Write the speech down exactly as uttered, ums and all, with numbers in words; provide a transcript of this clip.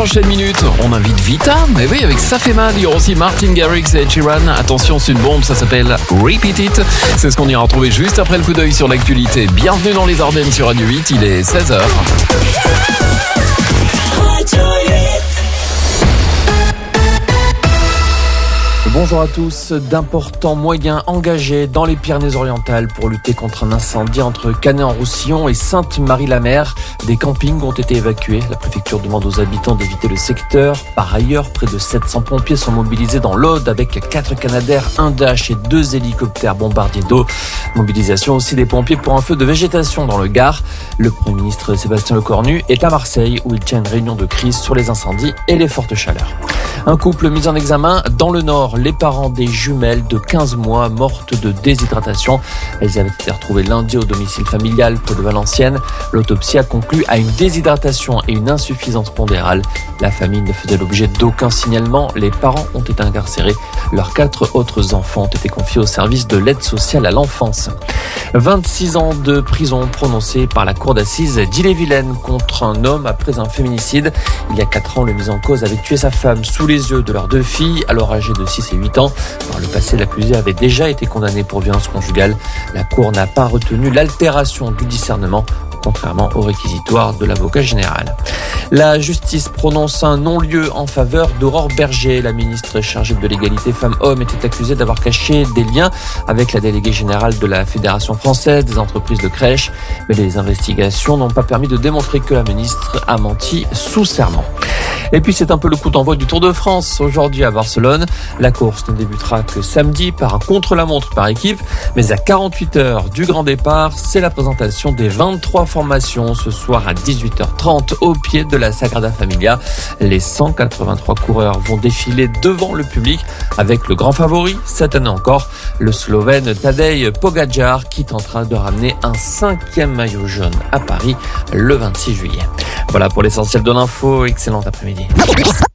prochaines minutes, on invite Vita, mais oui, avec Ça fait mal. Il y aura aussi Martin Garrix et Ed Sheeran. Attention, c'est une bombe, ça s'appelle Repeat It. C'est ce qu'on ira retrouver juste après le coup d'œil sur l'actualité. Bienvenue dans les Ardennes sur Radio huit, il est seize heures. Bonjour à tous. D'importants moyens engagés dans les Pyrénées-Orientales pour lutter contre un incendie entre Canet-en-Roussillon et Sainte-Marie-la-Mer. Des campings ont été évacués. La préfecture demande aux habitants d'éviter le secteur. Par ailleurs, près de sept cents pompiers sont mobilisés dans l'Aude avec quatre Canadair, un Dash et deux hélicoptères bombardiers d'eau. Mobilisation aussi des pompiers pour un feu de végétation dans le Gard. Le Premier ministre Sébastien Lecornu est à Marseille où il tient une réunion de crise sur les incendies et les fortes chaleurs. Un couple mis en examen dans le Nord. Les parents des jumelles de quinze mois mortes de déshydratation. Elles avaient été retrouvées lundi au domicile familial près de Valenciennes. L'autopsie a conclu à une déshydratation et une insuffisance pondérale. La famille ne faisait l'objet d'aucun signalement. Les parents ont été incarcérés. Leurs quatre autres enfants ont été confiés au service de l'aide sociale à l'enfance. vingt-six ans de prison prononcés par la cour d'assises d'Ille-et-Vilaine contre un homme après un féminicide. Il y a quatre ans, le mis en cause avait tué sa femme sous les yeux de leurs deux filles, alors âgées de six et huit ans. Par le passé, l'accusé avait déjà été condamné pour violence conjugale. La cour n'a pas retenu l'altération du discernement, contrairement au réquisitoire de l'avocat général. La justice prononce un non-lieu en faveur d'Aurore Berger. La ministre chargée de l'égalité femmes-hommes était accusée d'avoir caché des liens avec la déléguée générale de la Fédération française des entreprises de crèches. Mais les investigations n'ont pas permis de démontrer que la ministre a menti sous serment. Et puis c'est un peu le coup d'envoi du Tour de France aujourd'hui à Barcelone. La course ne débutera que samedi par un contre-la-montre par équipe. Mais à quarante-huit heures du grand départ, c'est la présentation des vingt-trois formations ce soir à dix-huit heures trente au pied de la Sagrada Familia. Les cent quatre-vingt-trois coureurs vont défiler devant le public avec le grand favori, cette année encore, le Slovène Tadej Pogačar qui tentera de ramener un cinquième maillot jaune à Paris le vingt-six juillet. Voilà pour l'essentiel de l'info. Excellent après-midi.